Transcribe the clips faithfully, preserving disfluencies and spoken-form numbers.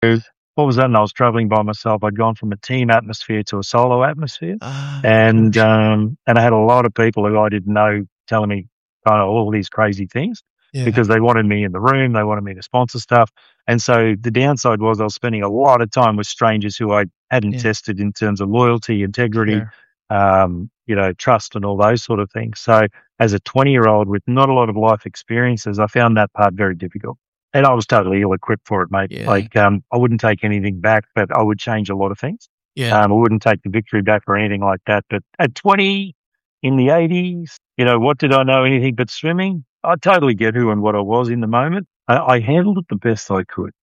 all of a sudden I was traveling by myself. I'd gone from a team atmosphere to a solo atmosphere. Ah, And gosh. um, and I had a lot of people who I didn't know telling me kind of all these crazy things Yeah. because they wanted me in the room. They wanted me to sponsor stuff. And so the downside was I was spending a lot of time with strangers who I hadn't Yeah. tested in terms of loyalty, integrity, Sure. um, you know, trust and all those sort of things. So as a twenty-year-old with not a lot of life experiences, I found that part very difficult. And I was totally ill-equipped for it, mate. Yeah. Like, um, I wouldn't take anything back, but I would change a lot of things. Yeah. Um, I wouldn't take the victory back or anything like that. But at twenty, in the eighties, you know, what did I know anything but swimming? I totally get who and what I was in the moment. I, I handled it the best I could.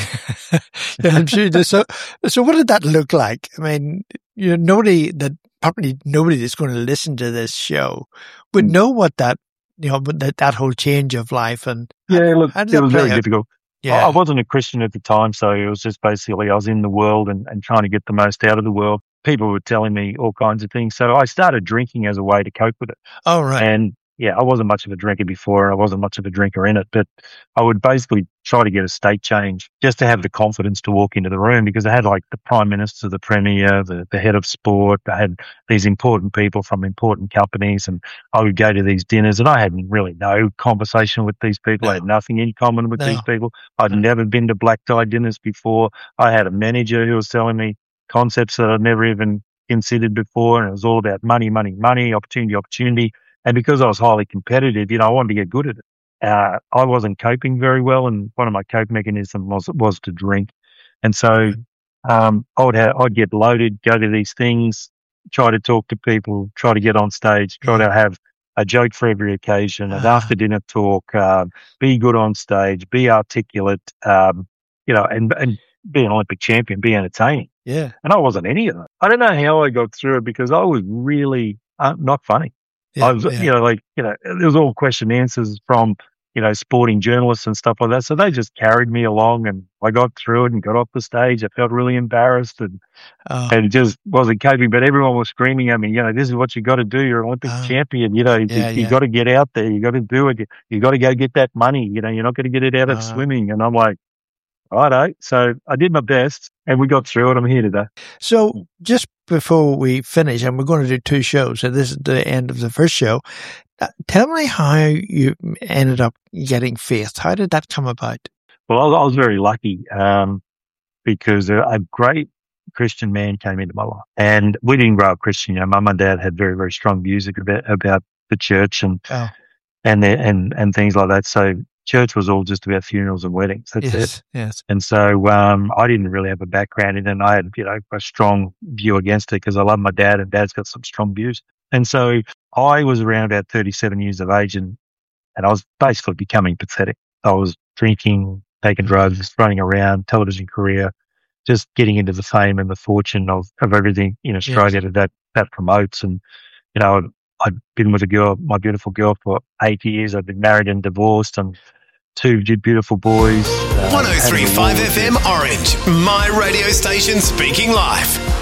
Yeah, I'm sure. there's So, so what did that look like? I mean, you know, nobody that probably nobody that's going to listen to this show would know what that, you know, but that, that whole change of life and Yeah, look, how did it that was play very out? difficult. I, I Yeah. wasn't a Christian at the time, so it was just basically I was in the world and, and trying to get the most out of the world. People were telling me all kinds of things. So I started drinking as a way to cope with it. Oh, right. And yeah, I wasn't much of a drinker before and I wasn't much of a drinker in it, but I would basically try to get a state change just to have the confidence to walk into the room because I had like the Prime Minister, the Premier, the, the head of sport. I had these important people from important companies and I would go to these dinners and I had really no conversation with these people. I had No. nothing in common with No. these people. I'd No. never been to black tie dinners before. I had a manager who was telling me concepts that I'd never even considered before. And it was all about money, money, money, opportunity, opportunity. And because I was highly competitive, you know, I wanted to get good at it. Uh, I wasn't coping very well. And one of my cope mechanisms was, was to drink. And so, um, I would have, I'd get loaded, go to these things, try to talk to people, try to get on stage, try Yeah. to have a joke for every occasion, an Ah. after dinner talk, um, be good on stage, be articulate, um, you know, and, and be an Olympic champion, be entertaining. Yeah. And I wasn't any of that. I don't know how I got through it because I was really uh, not funny. Yeah. I was, yeah. you know, like, you know, there was all question answers from, you know, sporting journalists and stuff like that. So they just carried me along and I got through it and got off the stage. I felt really embarrassed and, Oh. and just wasn't coping, but everyone was screaming at me, you know, this is what you got to do. You're an Olympic Oh. champion. You know, Yeah, you, you yeah. got to get out there. You got to do it. You, you got to go get that money. You know, you're not going to get it out of Uh, swimming. And I'm like, righto. So I did my best and we got through it. I'm here today. So just before we finish, and we're going to do two shows, so this is the end of the first show. Uh, tell me how you ended up getting faith. How did that come about? Well, I was, I was very lucky um, because a, a great Christian man came into my life, and we didn't grow up Christian. You know, mum and dad had very, very strong views about about the church and Oh, and the, and and things like that. So church was all just about funerals and weddings. That's it. yes, yes. And so um, I didn't really have a background in it. And I had, you know, a strong view against it because I love my dad, and dad's got some strong views. And so I was around about thirty-seven years of age, and and I was basically becoming pathetic. I was drinking, taking drugs, running around, television career, just getting into the fame and the fortune of, of everything in Australia that that promotes. And, you know, I'd, I'd been with a girl, my beautiful girl, for eight years. I'd been married and divorced, and two beautiful boys. Uh, one oh three point five F M Orange, my radio station speaking life.